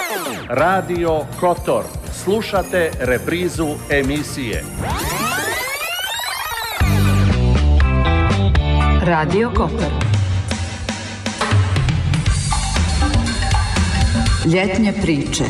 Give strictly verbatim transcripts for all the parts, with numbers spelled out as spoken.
Radio Kotor. Slušate reprizu emisije. Radio Kotor. Ljetne priče.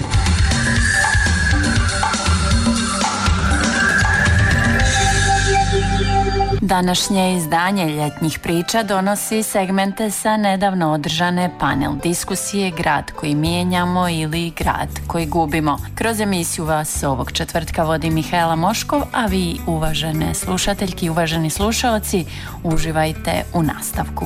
Današnje izdanje Ljetnih priča donosi segmente sa nedavno održane panel diskusije Grad koji mijenjamo ili Grad koji gubimo. Kroz emisiju vas ovog četvrtka vodi Mihaela Moškov, a vi, uvažene slušateljki i uvaženi slušaoci, uživajte u nastavku.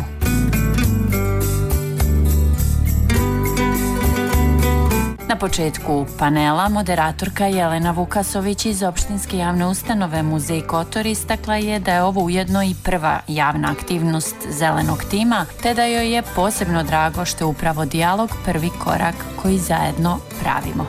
Na početku panela moderatorka Jelena Vukasović iz Opštinske javne ustanove Muzej Kotor istakla je da je ovo ujedno i prva javna aktivnost zelenog tima, te da joj je posebno drago što je upravo dijalog prvi korak koji zajedno pravimo.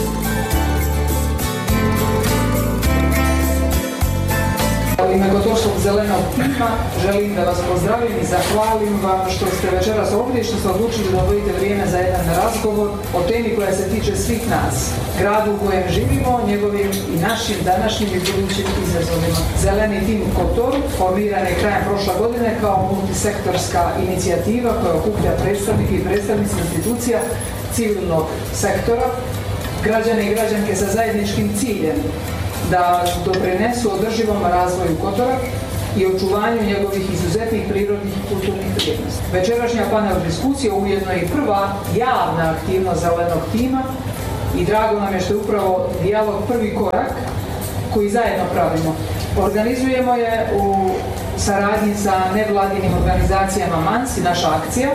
U ime Kotorskog zelenog tima želim da vas pozdravim i zahvalim vam što ste večeras ovdje i što ste odlučili da odvojite vrijeme za jedan razgovor o temi koja se tiče svih nas, gradu u kojem živimo, njegovim i našim današnjim i budućim izazovima. Zeleni tim Kotor formiran je krajem prošle godine kao multisektorska inicijativa koja okuplja predstavnike i predstavnice institucija civilnog sektora, građane i građanke sa zajedničkim ciljem da doprinesu održivom razvoju Kotora i očuvanju njegovih izuzetnih prirodnih i kulturnih vrijednosti. Večerašnja panel diskusija ujedno je i prva javna aktivnost zelenog tima i drago nam je što je upravo dijalog prvi korak koji zajedno pravimo. Organizujemo je u saradnji sa nevladinim organizacijama MANS i naša akcija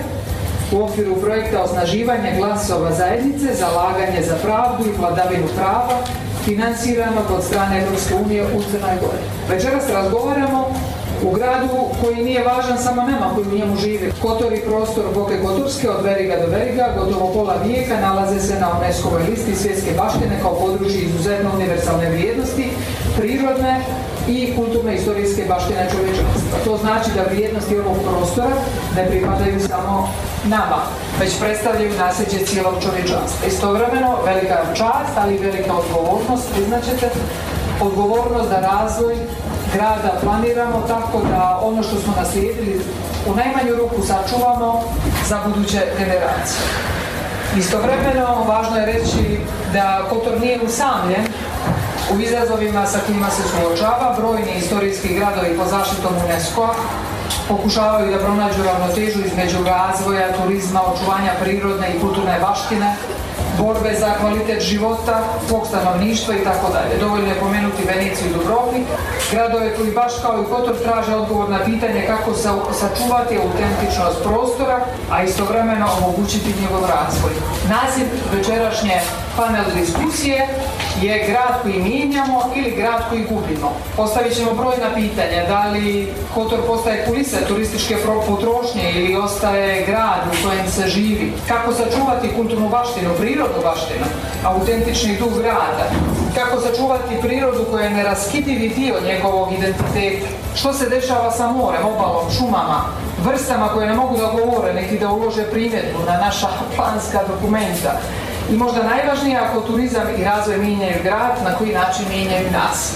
u okviru projekta osnaživanje glasova zajednice, zalaganje za pravdu i vladavinu prava, financiranog od strane Europske unije u Crnoj Gori. Večeras razgovaramo u gradu koji nije važan samo nama koji u njemu žive. Kotor i prostor Boke Kotorske od Veriga do Veriga, gotovo pola vijeka, nalaze se na UNESCO-voj listi svjetske baštine kao područje izuzetno univerzalne vrijednosti, prirodne i kulturne istorijske baštine čovječanstva. To znači da vrijednosti ovog prostora ne pripadaju samo nama, već predstavljaju nasljeđe cijelog čovječanstva. Istovremeno, velika čast, ali i velika odgovornost, priznaćete, odgovornost da razvoj grada planiramo tako da ono što smo naslijedili u najmanju ruku sačuvamo za buduće generacije. Istovremeno, važno je reći da Kotor nije usamljen u izazovima sa kojima se suočava. Brojni istorijski gradovi pod zaštitom UNESCO-a pokušavaju da pronađu ravnotežu između razvoja, turizma, očuvanja prirodne i kulturne baštine, borbe za kvalitet života, svog stanovništva i tako dalje. Dovoljno je pomenuti Veneciju i Dubrovnik, gradove koji baš kao i Kotor traže odgovor na pitanje kako sačuvati autentičnost prostora, a istovremeno omogućiti njegov razvoj. Naziv večerašnje panel diskusije je grad koji mijenjamo ili grad koji gubimo. Postavit ćemo brojna pitanja, da li Kotor postaje kulisa turističke potrošnje ili ostaje grad u kojem se živi, kako sačuvati kulturnu baštinu, prirodnu baštinu, autentični duh grada, kako sačuvati prirodu koja je neraskidivi dio njegovog identiteta, što se dešava sa morem, obalom, šumama, vrstama koje ne mogu da govore, niti da ulože primjedbu na naša planska dokumenta. I možda najvažnije, ako turizam i razvoj mijenjaju grad, na koji način mijenjaju nas.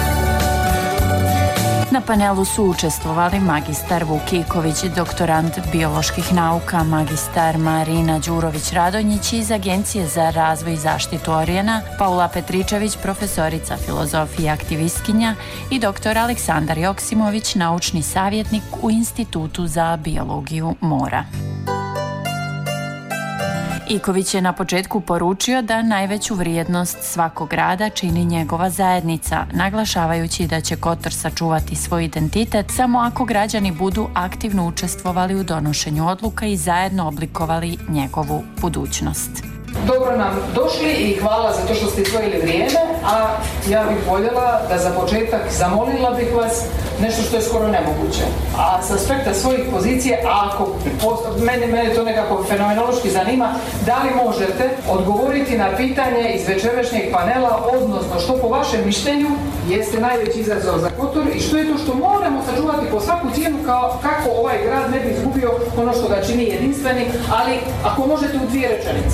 Na panelu su učestvovali magistar Vuk Iković, doktorant bioloških nauka, magistar Marina Đurović-Radonjić iz Agencije za razvoj i zaštitu orijana, Paula Petričević, profesorica filozofije i aktivistkinja i doktor Aleksandar Joksimović, naučni savjetnik u Institutu za biologiju mora. Iković je na početku poručio da najveću vrijednost svakog grada čini njegova zajednica, naglašavajući da će Kotor sačuvati svoj identitet samo ako građani budu aktivno učestvovali u donošenju odluka i zajedno oblikovali njegovu budućnost. Dobro nam došli i hvala za to što ste izdvojili vrijeme, a ja bih voljela da za početak zamolila bih vas nešto što je skoro nemoguće. A s aspekta svojih pozicije, ako mene, mene to nekako fenomenološki zanima, da li možete odgovoriti na pitanje iz večerašnjeg panela, odnosno što po vašem mišljenju jeste najveći izazov za Kotor i što je to što moramo sačuvati po svaku cijenu kao, kako ovaj grad ne bi izgubio ono što ga čini jedinstvenim, ali ako možete u dvije rečenice.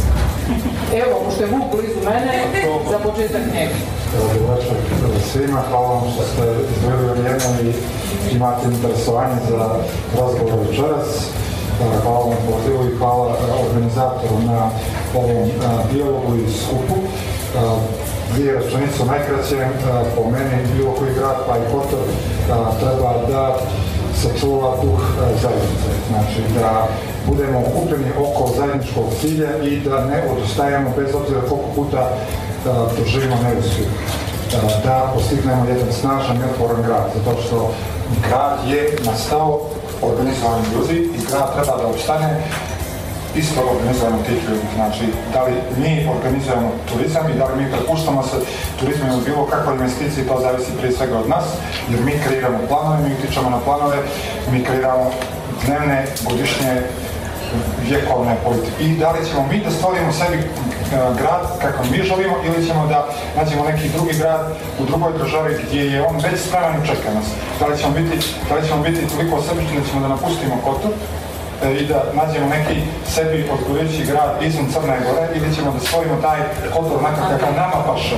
Evo, pošto je Vuk blizu mene, za početak njega. Dobro večer svima, hvala vam što ste izdvojili vrijeme i imate interesovanje za razgovor večeras. Hvala vam pozivu i hvala organizatoru na ovom dijalogu i skupu. Dvije rečenice u najkraćem, po meni bilo koji grad pa i Kotor treba da sačuva duh zajednice, znači da budemo okupljeni oko zajedničkog cilja i da ne odustajemo bez obzira koliko puta doživimo neuspjeh, da postignemo jedan snažan i otvoren grad, zato što grad je nastao organizovanim ljudi i grad treba da opstane isto organizujemo tih ljudi. Znači, da li mi organizujemo turizam i da li mi prepuštamo se turizmu ili bilo kakva investicija, to zavisi prije svega od nas, jer mi kreiramo planove, mi utičemo na planove, mi kreiramo dnevne, godišnje, vjekovne politike. I da li ćemo mi da stvorimo sebi grad kako mi želimo ili ćemo da nađemo neki drugi grad u drugoj državi gdje je on već spreman i čeka nas. Da li ćemo biti, da li ćemo biti toliko sebični da ćemo da napustimo Kotor i da nađemo neki sebi odgovarajući grad izvan Crne Gore ili ćemo da stvorimo taj Kotor onakav kakav nama paše.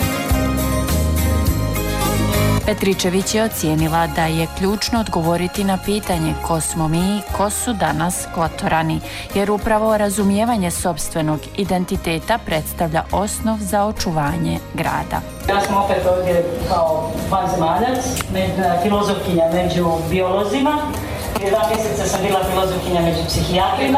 Petričević je ocijenila da je ključno odgovoriti na pitanje ko smo mi i ko su danas Kotorani, jer upravo razumijevanje sopstvenog identiteta predstavlja osnov za očuvanje grada. Ja sam opet ovdje kao vanzemaljac, filozofkinja među biolozima. Prije dva mjeseca sam bila filozofkinja među psihijatrima,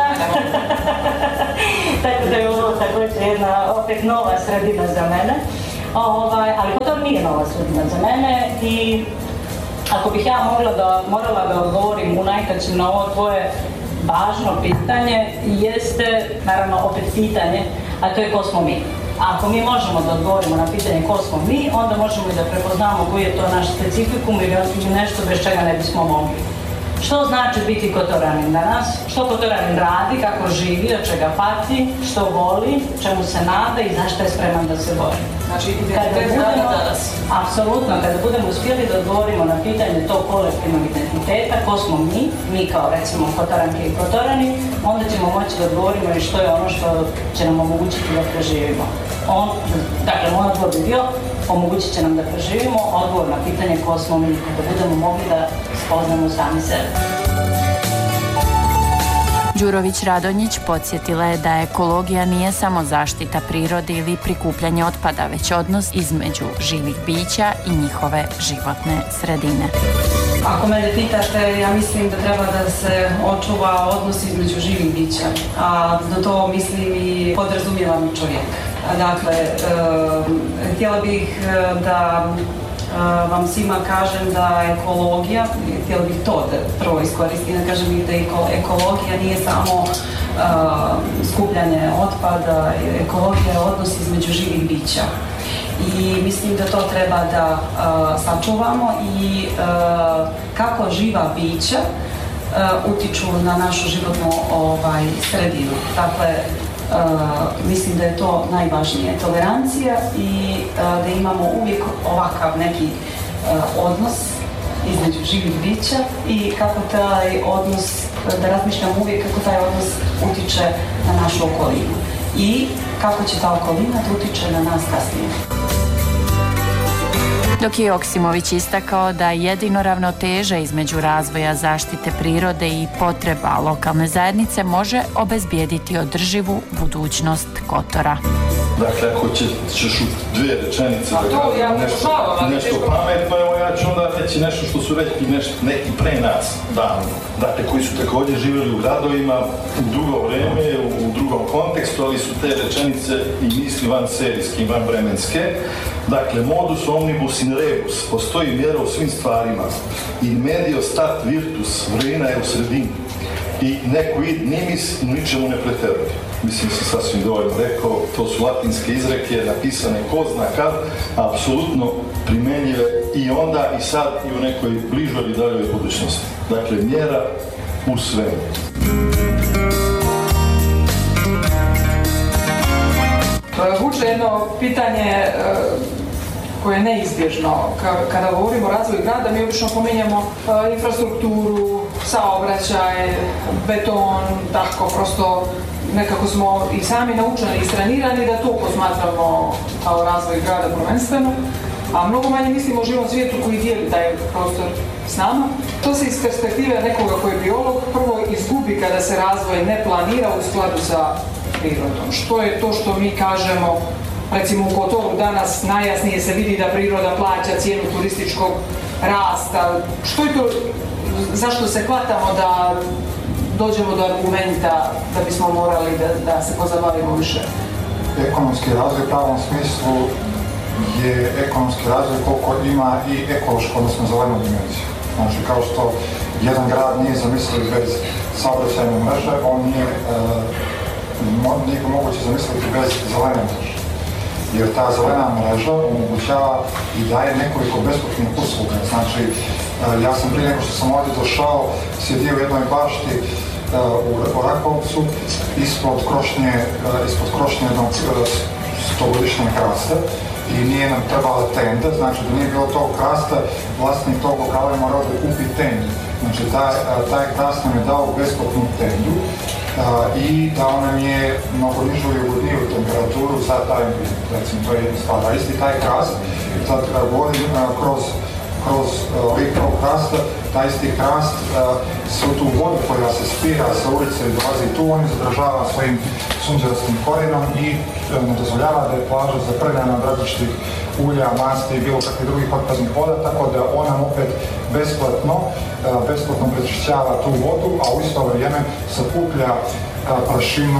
tako da je ovo također jedna opet nova sredina za mene. Ovaj, ali Kotor nije nova sredina za mene i ako bih ja morala da, morala da odgovorim u najkraćem na ovo tvoje važno pitanje, jeste naravno opet pitanje, a to je ko smo mi. A ako mi možemo da odgovorimo na pitanje ko smo mi, onda možemo i da prepoznamo koji je to naš specifikum ili nešto bez čega ne bismo mogli. Što znači biti Kotoranin danas? Što Kotoranin radi, kako živi, od čega pati, što voli, čemu se nada i zašto je spreman da se bori. Znači, identitet grada danas. Apsolutno, kada budemo uspjeli da odgovorimo na pitanje tog kolektivnog identiteta, ko smo mi, mi kao recimo Kotoranke i Kotorani, onda ćemo moći da odgovorimo i što je ono što će nam omogućiti da preživimo. On, dakle, moj odgovor bi bio, omogućit će nam da preživimo, odgovor na pitanje ko smo mi, da budemo mogli da spoznamo sami sebe. Đurović Radonjić podsjetila je da ekologija nije samo zaštita prirode ili prikupljanje otpada, već odnos između živih bića i njihove životne sredine. Ako mene pitate, ja mislim da treba da se očuva odnos između živih bića, a do to mislim i podrazumijevam čovjeka. Dakle, e, htjela bih da vam svima kažem da ekologija, htjela bih to da prvo iskoristim, da kažem da ekologija nije samo uh, skupljanje otpada, ekologija je odnos između živih bića. I mislim da to treba da uh, sačuvamo i uh, kako živa bića uh, utiču na našu životnu ovaj, sredinu. Dakle, Uh, mislim da je to najvažnije, tolerancija i uh, da imamo uvijek ovakav neki uh, odnos između živih bića i kako taj odnos, da razmišljamo uvijek kako taj odnos utiče na našu okolinu i kako će ta okolina da utiče na nas kasnije. Dok je Joksimović istakao da jedino ravnoteža između razvoja zaštite prirode i potreba lokalne zajednice može obezbijediti održivu budućnost Kotora. Dakle, ako će, ćeš u dvije rečenice da to, ja nešto, nešto pametno, evo ja ću onda reći nešto što su rekli nešto, neki pre nas davno. Dakle, koji su također živjeli u gradovima u drugo vrijeme, u drugom kontekstu, ali su te rečenice i misli van serijske i van vremenske. Dakle, modus omnibus in rebus, postoji mjera u svim stvarima. In medio stat virtus, vrlina je u sredini. I neko id nimis ničemu ne pretjeruje. Mislim se sasvim dovoljno rekao, to su latinske izreke, napisane ko zna kad, apsolutno primjenjive i onda i sad i u nekoj bližoj i daljoj budućnosti. Dakle, mjera u svemu. Vuče jedno pitanje koje je neizbježno. Kada govorimo o razvoju grada, mi obično pominjemo infrastrukturu, saobraćaj, beton, tako prosto nekako smo i sami naučeni i istrenirani da to posmatramo kao razvoj grada prvenstveno, a mnogo manje mislimo o živom svijetu koji dijeli taj prostor s nama. To se iz perspektive nekoga koji je biolog prvo izgubi kada se razvoj ne planira u skladu sa prirodom. Što je to što mi kažemo, recimo u Kotoru danas najjasnije se vidi da priroda plaća cijenu turističkog rasta. Što je to, zašto se hvatamo da dođemo do argumenta da bismo morali da, da se pozabavimo više? Ekonomski razvoj u pravom smislu je ekonomski razvoj koliko ima i ekološku, odnosno zelenu dimenziju. Znači, kao što jedan grad nije zamisliv bez saobraćajne mreže, on nije, e, nije moguće zamisliti bez zelene mreže. Jer ta zelena mreža omogućava i daje nekoliko besplatnih usluga. Znači, e, ja sam prije nego što sam ovdje došao, sjedio u jednoj bašti e, u Orakovcu, ispod krošnje, e, ispod krošnje jednog e, stogodišnjeg hrasta. I nije nam trebala tenda, znači da nije bilo tog hrasta, vlasnik tog lokala je morao da kupi tendu. Znači taj, taj hrast nam je dao besplatnu tendu i dao nam je mnogo nižu i ugodniju temperaturu za taj ambijent, recimo to je jedna stvar. A isti taj hrast, sad govorim kroz kroz lik tog hrasta, taj isti hrast se u tu vodu koja se spira sa ulice i dolazi tu, on je zadržava svojim sunđerastim korijenom i ne dozvoljava da je plaža zaprljana od različitih ulja, masti i bilo kakvih drugih otpadnih voda, tako da on nam opet besplatno, besplatno prečišćava tu vodu, a u isto vrijeme sakuplja prašinu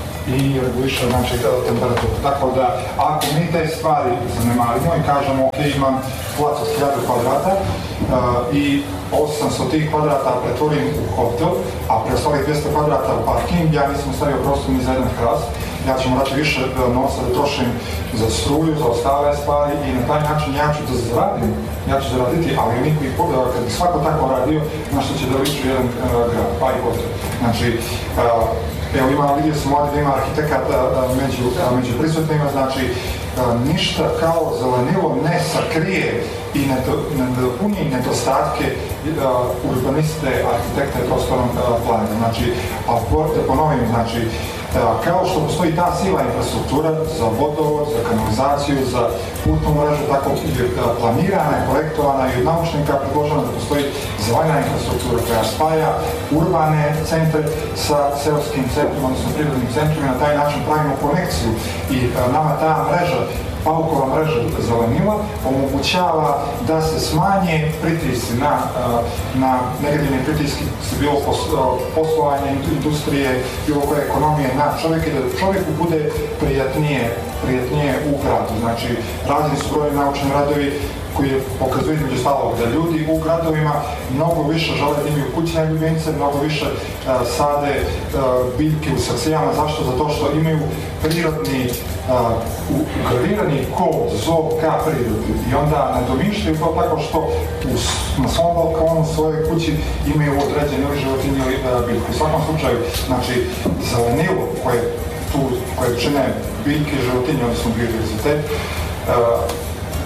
i reguliše, znači, temperaturu. Tako da, ako mi te stvari zanemarimo i kažemo, ok, imam plac od hiljadu kvadrata uh, i osamsto tih kvadrata pretvorim u hotel, a preostalih dvjesto kvadrata u parking, ja nisam stavio prostor ni za jedan hrast, ja ću morati više novca da trošim za struju, za ostale stvari i na taj način ja ću da zaradim, ja ću zaraditi, ali niko i kad bi svako tako radio, na što će da liču jedan uh, grad, pa i hotel. Znači, uh, Evo ima, vidio sam ovdje da ima arhitekata među, među prisutnima, znači ništa kao zelenilo ne sakrije i ne dopuni nedostatke urbaniste, arhitekta i prostornog plana. Znači, a da ponovim, znači, kao što postoji ta siva infrastruktura za vodovod, za kanalizaciju, za putnu mrežu, tako je planirana, projektovana i od naučnika predložena da postoji zelena infrastruktura koja spaja urbane centre sa seoskim centrima, odnosno prirodnim centrima i na taj način pravimo konekciju i nama ta mreža, paukova mreža zelenila omogućava da se smanje pritisci na, na negativne pritiske, bilo poslovanje, industrije, bilo koje ekonomije na čovjeka i da čovjeku bude prijatnije, prijatnije u gradu. Znači, razni su brojni naučni radovi koji pokazuju između ostalog da ljudi u gradovima mnogo više žele da imaju kućne ljubimce, mnogo više uh, sade uh, biljke u srcijama. Zašto? Zato što imaju prirodni, uh, ugravirani kod, zov ka prirodi. I onda nadomišljaju to tako što u, na svom balkonu, u svojoj kući imaju određeni ili životinje ili uh, biljke. U svakom slučaju, znači, zelenilo koje, tu, koje čine biljke i životinje, odnosno biodiverzitet, uh,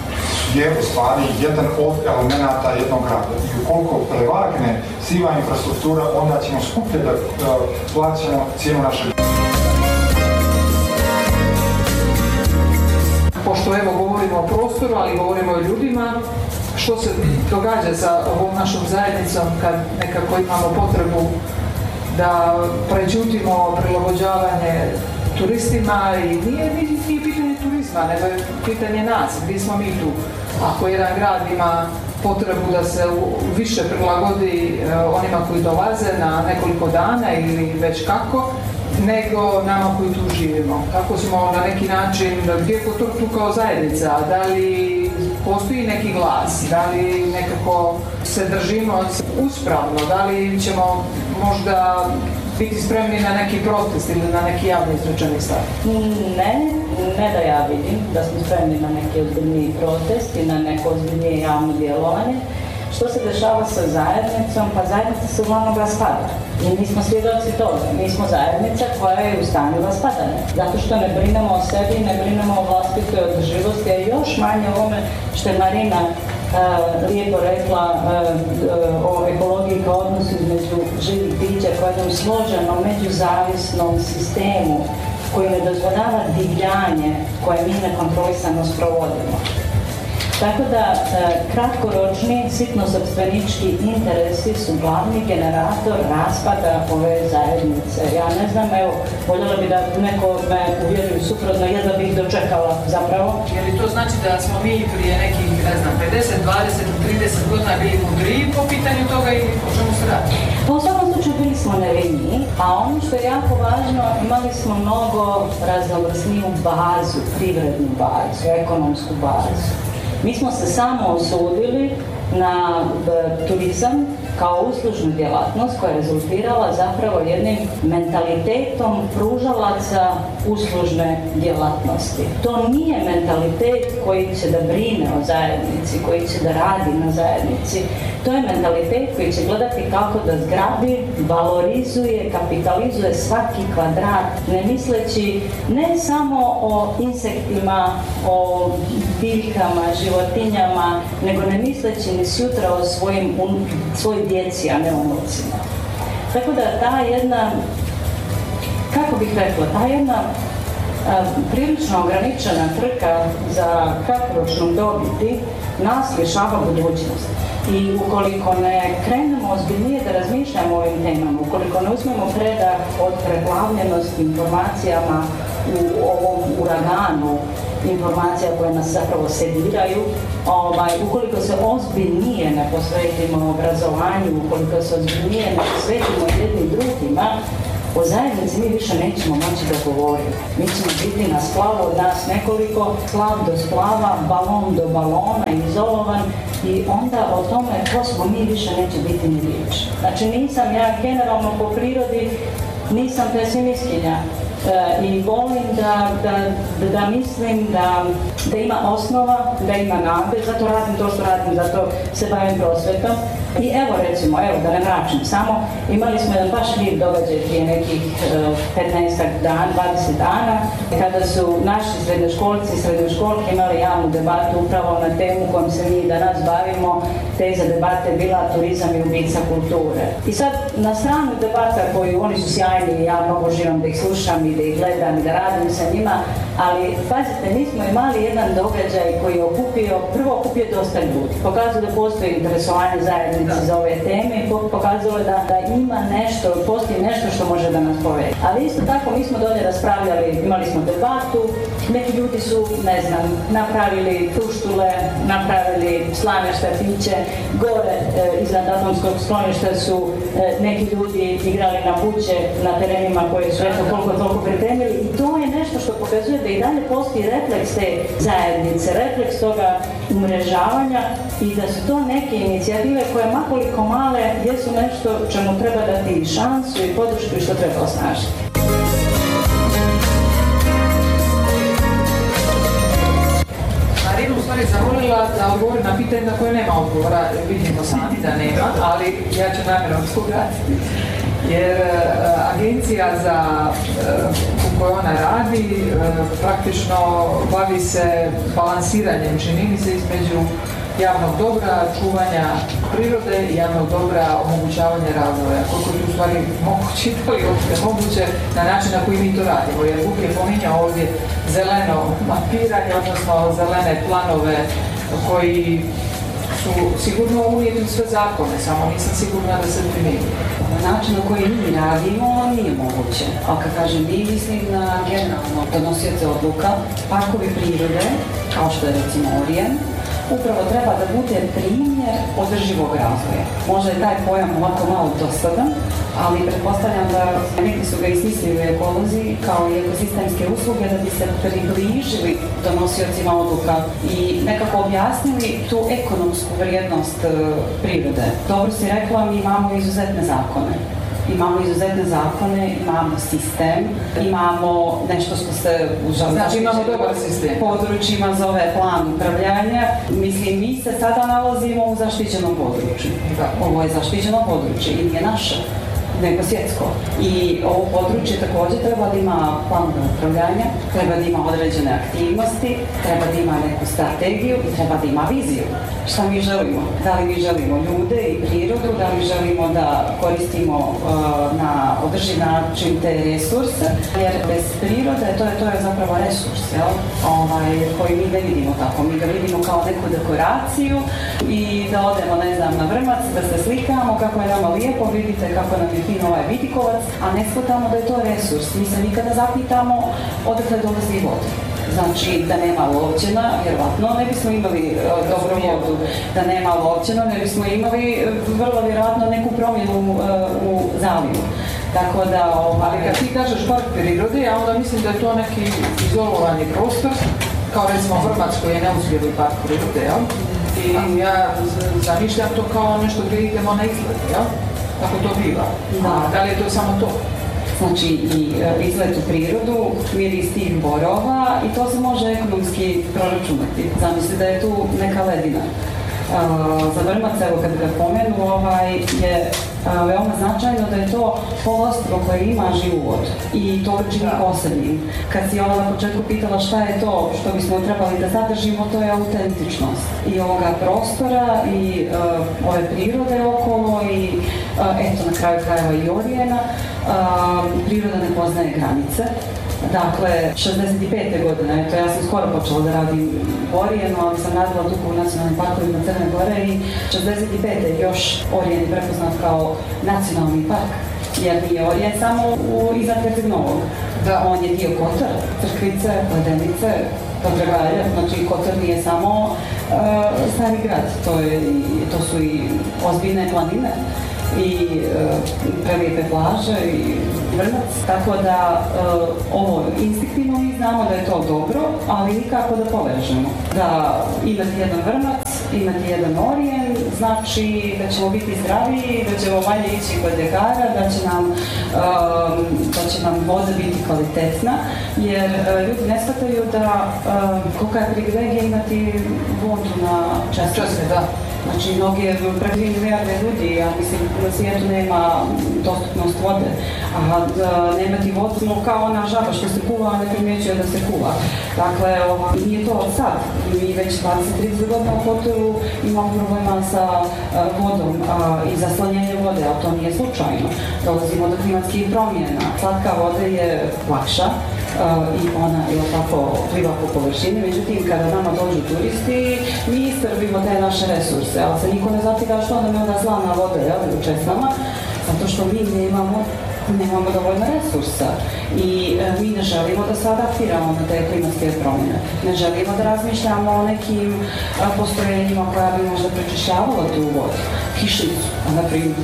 je u stvari jedan od elemenata jednog grada. I ukoliko prevagne siva infrastruktura, onda ćemo skuplje da uh, plaćamo cijenu našeg. Pošto evo govorimo o prostoru, ali govorimo o ljudima, što se događa sa ovom našom zajednicom kad nekako imamo potrebu da prećutimo prilagođavanje turistima i nije, nije, nije pitanje turizma, nego je pitanje nas, gdje smo mi tu. Ako jedan grad ima potrebu da se više prilagodi onima koji dolaze na nekoliko dana ili već kako, nego nama koji tu živimo. Kako smo na neki način, gdje je to tu kao zajednica, da li postoji neki glas, da li nekako se držimo uspravno, da li ćemo možda biti spremni na neki protest ili na neki javno izrečeni stav? Ne, ne da ja vidim da smo spremni na neki ozbiljniji protest i na neko ozbiljnije javno djelovanje. Što se dešava sa zajednicom? Pa zajednica se uglavnom raspada. I mi smo svjedoci toga. Mi smo zajednica koja je u stanju raspadanja. Zato što ne brinemo o sebi, ne brinemo o vlastitoj održivosti, a još manje o ovome što je Marina lijepo rekla o ekologiji kao odnosu između živih bića kao jednom složenom međuzavisnom sistemu koji ne dozvoljava divljanje koje mi nekontrolisano sprovodimo. Tako da kratkoročni sitno-sopstvenički interesi su glavni generator raspada ove zajednice. Ja ne znam, evo, voljela bi da neko me uvjeri suprotno, jedva bih dočekala zapravo. Je li to znači da smo mi prije nekih, ne znam, pedeset, dvadeset, trideset godina bili mudriji po pitanju toga i o čemu se radi? Pa u svakom slučaju bili smo nevini, a ono što je jako važno, imali smo mnogo raznovrsniju bazu, privrednu bazu, ekonomsku bazu. Mi smo se samo osudili na turizam kao uslužnu djelatnost koja je rezultirala zapravo jednim mentalitetom pružalaca uslužne djelatnosti. To nije mentalitet koji će da brine o zajednici, koji će da radi na zajednici. To je mentalitet koji će gledati kako da zgrabi, valorizuje, kapitalizuje svaki kvadrat, ne misleći ne samo o insektima, o biljkama, životinjama, nego ne misleći ni sutra o svojim, svojoj djeci, a ne unucima. Tako da ta jedna, kako bih rekla, ta jedna a, prilično ograničena trka za kratkoročnom dobiti nas lišava budućnost. I ukoliko ne krenemo ozbiljnije da razmišljamo o ovim temama, ukoliko ne uzmemo predah od preplavljenosti informacijama u ovom uraganu informacija koje nas zapravo sediraju, ovaj, ukoliko se ozbiljnije ne posvetimo obrazovanju, ukoliko se ozbiljnije ne posvetimo jednim drugima, o zajednici mi više nećemo moći da govorimo. Mi ćemo biti na splavu od nas nekoliko, splav do splava, balon do balona, izolovan, i onda o tome ko smo mi više neće biti ni riječ. Znači nisam ja generalno po prirodi, nisam pesimistkinja. E, i volim da, da, da, da mislim da, da ima osnova, da ima nade, zato radim to što radim, zato se bavim prosvetom. I evo recimo, evo da ne mračim samo, imali smo jedan baš lijep događaj prije nekih petnaestak dana, dvadeset dana, kada su naši srednjoškolci i srednjoškolke imali javnu debatu upravo na temu kojom se mi danas bavimo. Teza debate je bila turizam i ubica kulture. I sad na stranu debata koju oni su sjajni i ja mnogo živam da ih slušam i da ih gledam i da radim sa njima, ali pazite, mi smo imali jedan događaj koji je okupio, prvo okupio dosta ljudi, pokazuje da postoji interesovanje zajednice za ove teme i pokazalo je da, da ima nešto, postoji nešto što može da nas povede. Ali isto tako mi smo dolje raspravljali, imali smo debatu, neki ljudi su, ne znam, napravili tuštule, napravili slane štapiće, gore e, iznad atomskog skloništa su e, neki ljudi igrali na buće na terenima koje su eto koliko toliko pripremili i to je nešto što pokazuje da i dalje postoji refleks te zajednice, refleks toga umrežavanja i da su to neke inicijative koje makoliko male jesu nešto čemu treba dati šansu i podršku i što treba osnažiti. Marinu u stvari zamolila da odgovori na pitanje na koje nema odgovora, vidimo sami da nema, ali ja ću namjerno odgovoriti. Jer uh, agencija za uh, u kojoj ona radi uh, praktično bavi se balansiranjem, čini mi se, između javnog dobra, čuvanja prirode i javnog dobra, omogućavanja razvoja. Koliko je tu u stvari moguće, da li uopšte moguće na način na koji mi to radimo. Jer Vuk je pominjao ovdje zeleno mapiranje, odnosno zelene planove koji su sigurno unijeti sve zakone, samo nisam sigurna da se primjenjuju. Način na koji mi radimo nije moguće. A kad kažem mi, mislim na generalno donosioce odluka, parkovi prirode, kao što je recimo Orijen, upravo treba da bude primjer održivog razvoja. Možda je taj pojam ovako malo dosadan, ali pretpostavljam da neki su ga ismislili u ekolozi kao i ekosistemske usluge da bi se približili donosiocima odluka i nekako objasnili tu ekonomsku vrijednost prirode. Dobro si rekla, mi imamo izuzetne zakone. Imamo izuzetne zakone, imamo sistem, imamo nešto što se užasno... Znači imamo dobar sistem. Područjima zove plan upravljanja. Mislim, mi se sada nalazimo u zaštićenom području. Da. Ovo je zaštićeno područje i nije naše. nego svjetsko. I ovo područje također treba da ima plan upravljanja, treba da ima određene aktivnosti, treba da ima neku strategiju i treba da ima viziju. Šta mi želimo? Da li mi želimo ljude i prirodu, da li želimo da koristimo uh, na održiv način te resurse, jer bez prirode to je, to je zapravo resurs, jel? Ovaj, koji mi ne vidimo tako. Mi ga vidimo kao neku dekoraciju i da odemo, ne znam, na Vrmac, da se slikamo kako je nama lijepo, vidite kako nam je fin ovaj Vitikovac, a ne shvatamo da je to resurs. Mi se nikada zapitamo odakle dolazi voda. Znači, da nema lovćena, vjerovatno ne bismo imali uh, dobru vodu. Da nema lovćena, ne bismo imali uh, vrlo vjerojatno neku promjenu uh, u zalivu. Tako da, ovaj... Ali kad ti kažeš park prirode, ja onda mislim da je to neki izolovani prostor, kao recimo Vrmac koji je neuspjeli park prirode, jel? I ja zamišljam to kao nešto gdje idemo na izlet, jel? Tako to biva. Da. Da li je to samo to? Znači i izlet u prirodu, miris tih borova i to se može ekonomski proračunati. Zamisli da je tu neka ledina. Uh, za Vrmac, evo kad ga pomenu, ovaj, je uh, veoma značajno da je to poluostrvo koje ima živu vodu i to ga čini posebnim. Kad si ona na početku pitala šta je to što bismo trebali da zadržimo, to je autentičnost i ovoga prostora i uh, ove prirode okolo i uh, eto na kraju krajeva i Orijena. Uh, priroda ne poznaje granice. Dakle, šezdeset pete godine, eto ja sam skoro počela da radim u Orijenu, ali sam radila dugo u nacionalnim parkovima Crne Gore i šezdeset pete još Orijen je prepoznat kao nacionalni park, jer nije Orijen samo u iznad Herceg Novog. Da. On je dio Kotar, Crkvice, Ledenice, Podregalje, znači Kotar nije samo uh, stari grad, to, je, to su i ozbiljne planine i uh, prelijepe plaže i Vrmac, tako da uh, ovo instinktivno mi znamo da je to dobro, ali nikako da povežemo. Da imati jedan Vrmac, imati jedan Orijen, znači da ćemo biti zdraviji, da ćemo manje ići kod ljekara, da će nam, um, da će nam voda biti kvalitetna, jer uh, ljudi ne shvataju da uh, kolika je privilegija imati vodu na čestice. Da. Znači, mnogi, preko dvije milijarde ljudi, ja mislim, na svijetu nema dostupnost vode, a da nemati vodu, no kao ona žaba što se kuva, a ne primjećuje da se kuva. Dakle, ova, nije to od sad. Mi već dvadeset do trideset godina u hotelu imamo problema sa uh, vodom a, i zaslanjenje vode, a to nije slučajno. Dolazimo do klimatskih promjena. Slatka voda je lakša, Uh, i ona je tako pliva po površini, međutim kada nama dođu turisti mi iscrpimo te naše resurse, ali se niko ne zapita što nam je onda slana voda, jel, u Česnama, zato što mi nemamo nemamo dovoljno resursa i e, mi ne želimo da se adaptiramo na te klimatske promjene. Ne želimo da razmišljamo o nekim a, postrojenjima koja bi možda prečišćavala tu vodu, kišnicu, na primjer.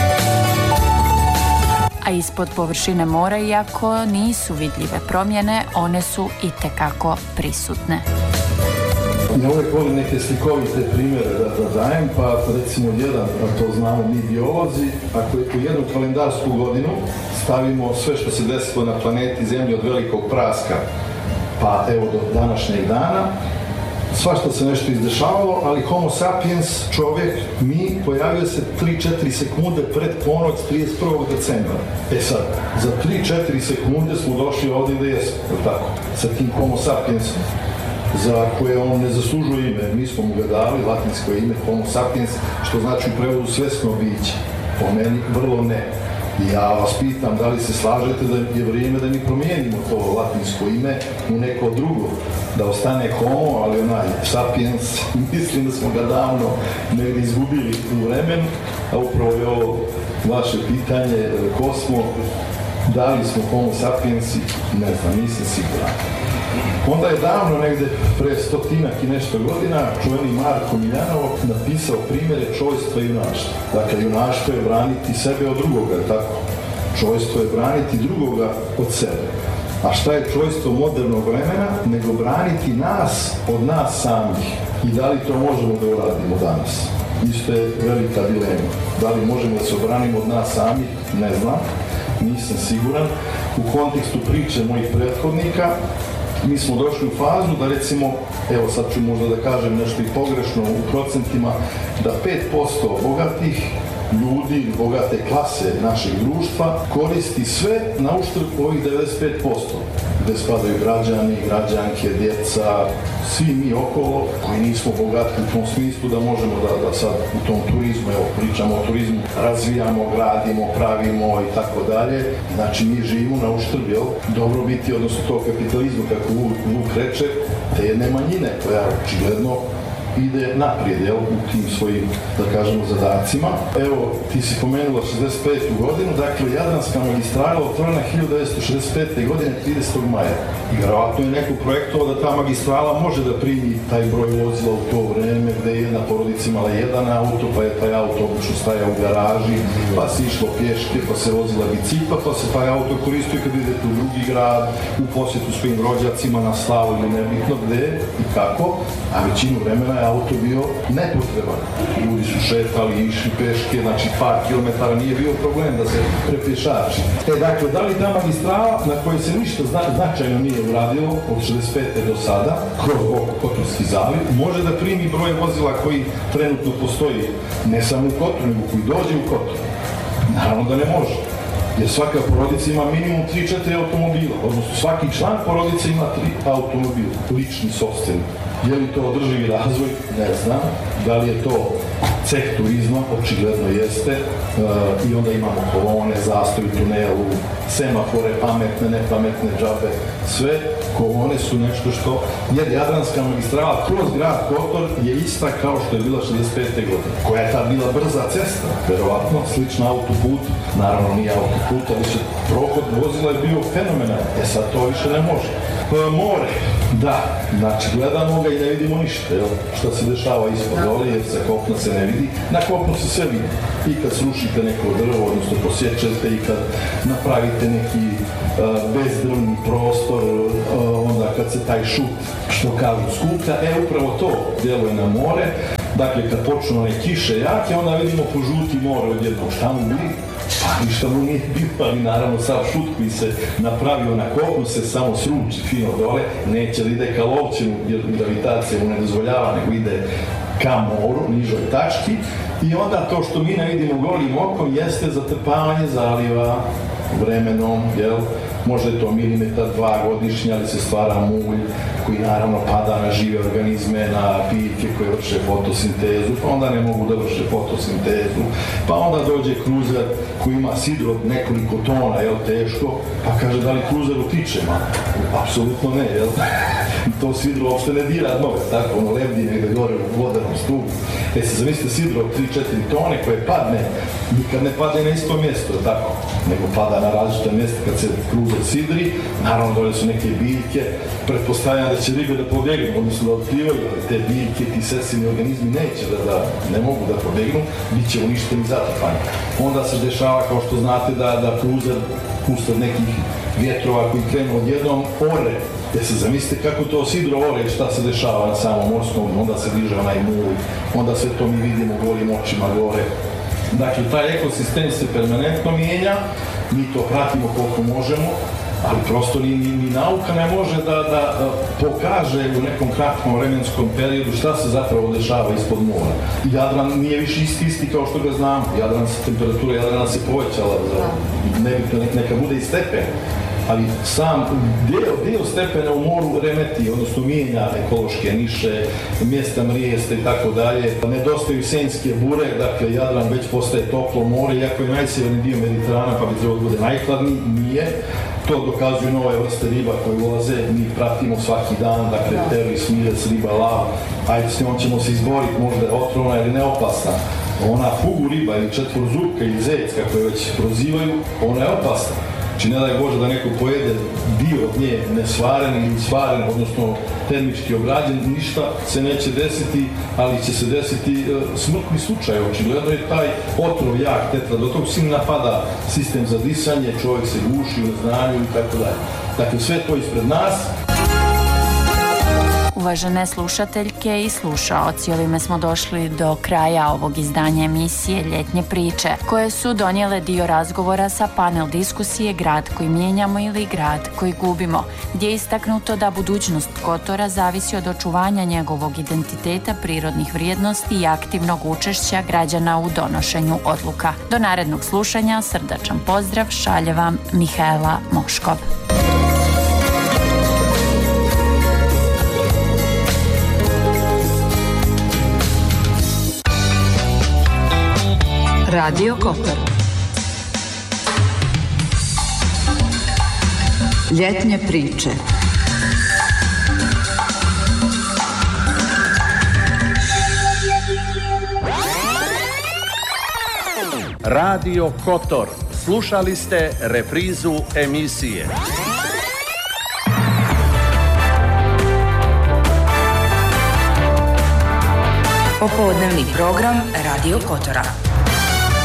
A ispod površine mora, iako nisu vidljive promjene, one su itekako prisutne. Ja uvijek volim neke slikovite primjere da, da dajem, pa recimo jedan, a to znamo mi biolozi, ako u jednu kalendarsku godinu stavimo sve što se desilo na planeti Zemlji od velikog praska, pa evo do današnjeg dana, svašta se nešto izdešavalo, ali homo sapiens, čovjek, mi, pojavio se tri do četiri sekunde pred ponoć trideset prvog decembra. E sad, za tri do četiri sekunde smo došli ovdje gdje jesmo, tako, sa tim homo sapiensom, za koje on ne zaslužuje ime. Mi smo mu ga dali, latinsko ime homo sapiens, što znači u prevodu svesno biće. Po meni vrlo ne. I ja vas pitam da li se slažete da je vrijeme da mi promijenimo to latinsko ime u neko drugo, da ostane homo, ali onaj sapiens, mislim da smo ga davno negdje izgubili u vremenu, a upravo je ovo vaše pitanje, ko smo, da li smo homo sapiens, ne znam, nisam siguran. Onda je davno, negdje pre stotinak i nešto godina, čuveni Marko Miljanov napisao primjere čojstva i junaštva. Dakle, junaštvo je braniti sebe od drugoga, tako? Čojstvo je braniti drugoga od sebe. A šta je čojstvo modernog vremena, nego braniti nas od nas samih? I da li to možemo da uradimo danas? Isto je velika dilema. Da li možemo da se obranimo od nas samih? Ne znam, nisam siguran. U kontekstu priče mojih prethodnika, mi smo došli u fazu da recimo, evo sad ću možda da kažem nešto i pogrešno u procentima, da pet posto bogatih ljudi, bogate klase našeg društva koristi sve na uštrb ovih devedeset pet posto, gde spadaju građani, građanke, djeca, svi mi okolo koji nismo bogati u tom smislu da možemo da, da sad u tom turizmu, evo pričamo o turizmu, razvijamo, gradimo, pravimo i tako dalje. Znači mi živimo na uštrb, jel, dobrobiti, odnosno to kapitalizmu, kako Vuk reče, te jedne manjine koja očigledno ide naprijed, jel, u tim svojim, da kažemo, zadacima. Evo, ti si pomenula šezdeset petu godinu, dakle, Jadranska magistrala otvorena hiljadu devetsto šezdeset pete godine, tridesetog maja. I vjerovatno je neko projektovao da ta magistrala može da primi taj broj vozila u to vreme, gde je jedna porodica imala jedan auto, pa je taj auto obično stajao u garaži, pa se išlo pješke, pa se vozila bicikla, pa se taj auto koristio kad idete u drugi grad, u posjetu svojim rođacima, na slavu ili nebitno gde i kako, a većinu vremena je auto bio nepotreban. Ljudi su šetali, išli peške, znači par kilometara nije bio problem da se prepješači. E, dakle, da li ta magistrala na kojoj se ništa zna, značajno nije uradilo od šezdeset pete do sada, kroz Kotorski zaliv, može da primi broj vozila koji trenutno postoji ne samo u Kotoru, nego koji dođe u Kotor? Naravno da ne može. Jer svaka porodica ima minimum tri četiri automobila, odnosno svaki član porodice ima tri automobila, lični, sopstveni. Je li to održivi razvoj? Ne znam. Da li je to ceh turizma? Očigledno jeste. E, I onda imamo kolone, zastoj u tunelu, semafore, pametne, nepametne džabe. Sve kolone su nešto što... Jer Jadranska magistrala kroz grad Kotor je ista kao što je bila šezdeset pete godine. Koja je tad bila brza cesta, verovatno, slična autoput. Naravno nije autoput, ali se prohod vozila je bio fenomenal. E sad to više ne može. E, more. Da, znači gledamo ga i ne vidimo ništa, jel? Šta se dešava ispod dole, jer sa kopna se ne vidi. Na kopnu se sve vidi. I kad srušite neko drvo, odnosno posjećate, i kad napravite neki uh, bezdrvni prostor, uh, onda kad se taj šut, što kažu, skuplja, e, upravo to djeluje na more. Dakle, kad počnu one kiše jake, onda vidimo požuti more odjednog. Šta mu vidi? Pa ništa mu nije bilo, ali naravno sav šut koji se napravio na kopnu se samo sruči fino dole, neće da ide ka lovčinu jer gravitacija mu ne dozvoljava, nego ide ka moru, nižoj tački, i onda to što mi ne vidimo golim okom jeste zatrpavanje zaliva vremenom, jel? Možda je to milimetar, dva godišnje, ali se stvara mulj koji naravno pada na žive organizme, na biljke koje vrše fotosintezu, pa onda ne mogu da vrše fotosintezu, pa onda dođe kruzer koji ima sidro od nekoliko tona, jel, teško, pa kaže da li kruzer utiče, ma? Apsolutno ne, jel? To sidro uopšte ne dira dnove, tako, ono lebdi negde gore u vodenom stupu. E se zamislite sidro od tri četiri tone koje padne, nikad ne padne na isto mjesto, tako, nego pada na različita mjesta kad se kruzer sidri, naravno dole su neke biljke, pretpostavljam da će ribe da pobjegnu, odnosno da otkrivaju, ali te biljke, ti sesivni organizmi neće da, da, ne mogu da pobjegnu, bit će uništeni zatrpani. Onda se dešava, kao što znate, da, da kruzer usled nekih vjetrova koji krenu odjednom ore. Jer se zamislite kako to sidro ore i šta se dešava na samom morskom, onda se diže onaj mulj, onda sve to mi vidimo golim očima gore. Dakle, taj ekosistem se permanentno mijenja, mi to pratimo koliko možemo, ali prosto ni, ni, ni nauka ne može da, da, da pokaže u nekom kratkom vremenskom periodu šta se zapravo dešava ispod mora. Jadran nije više isti isti kao što ga znamo. Jadran se, temperatura Jadrana se povećala, za, nebitno neka bude i stepen. Ali sam deo, deo stepena u moru remeti, odnosno mijenja ekološke niše, mjesta mrijeste i tako dalje. Nedostaju senjske bure, dakle Jadran već postaje toplo more, iako je najsjeverni dio Mediterana, pa bi trebalo da bude najhladniji, nije. To dokazuju nove vrste riba koje ulaze, mi pratimo svaki dan, dakle teris, mirec, riba, lav, ajde s njom ćemo se izboriti, možda je otrovna ili neopasna. Ona fugu riba ili četvorzubka ili zec, kako je već prozivaju, ona je opasna. Znači ne daj Bože da neko pojede dio od nje nesvaren ili svaren, odnosno termički obrađen, ništa se neće desiti, ali će se desiti e, smrtni slučaj. Očigledno je taj otrov jak tetradotoksin, napada sistem za disanje, čovjek se guši u neznanju i tako dalje. Dakle, sve to ispred nas. uvažene slušateljke i slušaoci, ovime smo došli do kraja ovog izdanja emisije Ljetnje priče, koje su donijele dio razgovora sa panel diskusije Grad koji mijenjamo ili Grad koji gubimo, gdje je istaknuto da budućnost Kotora zavisi od očuvanja njegovog identiteta, prirodnih vrijednosti i aktivnog učešća građana u donošenju odluka. Do narednog slušanja, srdačan pozdrav, šalje vam Mihaela Moškov. Radio Koper. Ljetnje priče. Radio Kotor. Slušali ste reprizu emisije. Popodnevni program Radio Kotora.